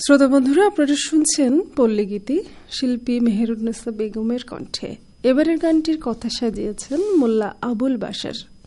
শ্রোতা বন্ধুরা, আপনারা শুনছেন পল্লীগীতি, শিল্পী মেহেরুন্নেসা বেগমের কণ্ঠে। এবারের গানটির কথা সাজিয়েছেন মোল্লা আবুল বাশার।